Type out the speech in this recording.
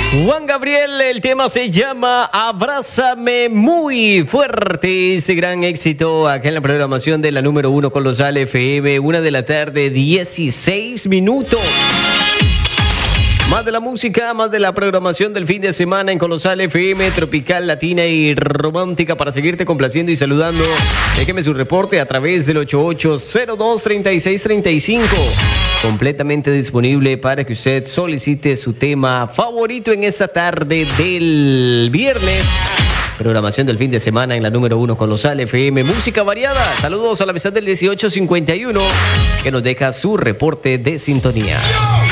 Juan Gabriel, el tema se llama Abrázame muy fuerte. Este gran éxito acá en la programación de la número 1 Colosal FM, 1 de la tarde, 16 minutos. Más de la música, más de la programación del fin de semana en Colosal FM, tropical, latina y romántica para seguirte complaciendo y saludando. Déjeme su reporte a través del 8802-3635. Completamente disponible para que usted solicite su tema favorito en esta tarde del viernes. Programación del fin de semana en la número 1 Colosal FM, música variada. Saludos a la amistad del 1851 que nos deja su reporte de sintonía.